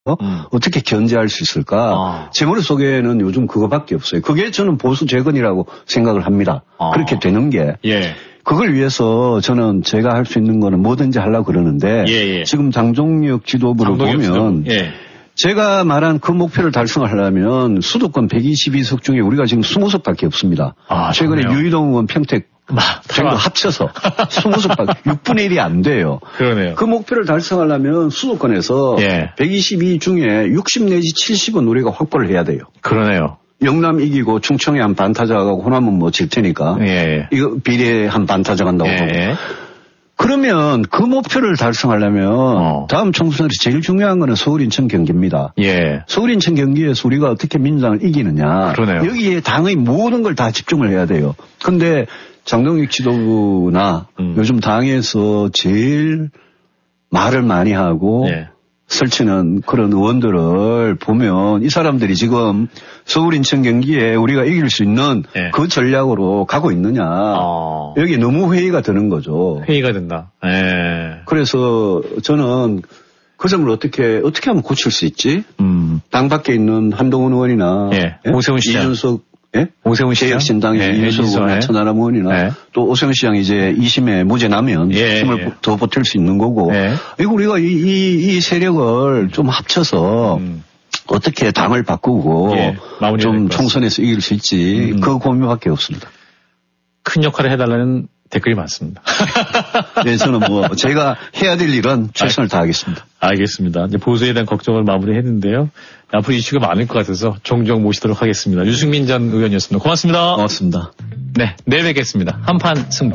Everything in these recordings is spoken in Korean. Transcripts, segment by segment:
어떻게 견제할 수 있을까? 제 머릿속에는 요즘 그거밖에 없어요. 그게 저는 보수 재건이라고 생각을 합니다. 그렇게 되는 게. 예. 그걸 위해서 저는 제가 할 수 있는 거는 뭐든지 하려고 그러는데 지금 장동혁 지도부를 보면 제가 말한 그 목표를 달성하려면 수도권 122석 중에 우리가 지금 20석밖에 없습니다. 최근에 좋네요. 유이동 의원 평택 정도 합쳐서 20석밖에 6분의 1이 안 돼요. 그러네요. 그 목표를 달성하려면 수도권에서 122 중에 60 내지 70은 우리가 확보를 해야 돼요. 그러네요. 영남 이기고 충청에 한 반타자 가고 호남은 뭐 질 테니까 이거 비례 한 반타자 간다고 하고 그러면 그 목표를 달성하려면 다음 총선에서 제일 중요한 거는 서울, 인천, 경기입니다. 서울, 인천, 경기에서 우리가 어떻게 민주당을 이기느냐. 그러네요. 여기에 당의 모든 걸 다 집중을 해야 돼요. 근데 장동혁 지도부나 요즘 당에서 제일 말을 많이 하고 설치는 그런 의원들을 보면 이 사람들이 지금 서울, 인천, 경기에 우리가 이길 수 있는 그 전략으로 가고 있느냐. 여기 너무 회의가 드는 거죠. 회의가 된다. 그래서 저는 그 점을 어떻게 하면 고칠 수 있지? 당 밖에 있는 한동훈 의원이나 오세훈 시장. 이준석 오세훈 시장. 개혁신당의 이준석 의원이나 천하람 의원이나 또 오세훈 시장 이제 2심에 무죄 나면 힘을 더 보탤 수 있는 거고 이거 우리가 이 세력을 좀 합쳐서 어떻게 당을 바꾸고 좀 총선에서 이길 수 있지 그 고민밖에 없습니다. 큰 역할을 해달라는 댓글이 많습니다. 네, 저는 뭐 제가 해야 될 일은 최선을 다하겠습니다. 알겠습니다. 이제 보수에 대한 걱정을 마무리했는데요. 앞으로 이슈가 많을 것 같아서 종종 모시도록 하겠습니다. 유승민 전 의원이었습니다. 고맙습니다. 고맙습니다. 네, 내일 뵙겠습니다. 한판 승부.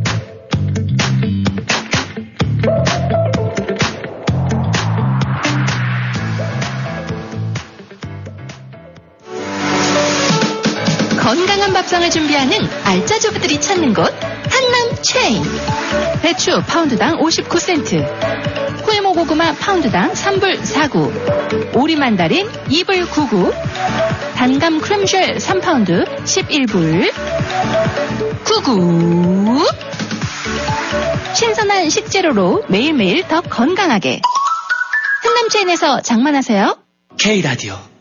건강한 밥상을 준비하는 알짜주부들이 찾는 곳 한남체인. 배추 파운드당 59센트, 꿀모고구마 파운드당 3불 49, 오리만다린 2불 99, 단감 크림쉘 3파운드 11불 99. 신선한 식재료로 매일매일 더 건강하게 한남체인에서 장만하세요. K라디오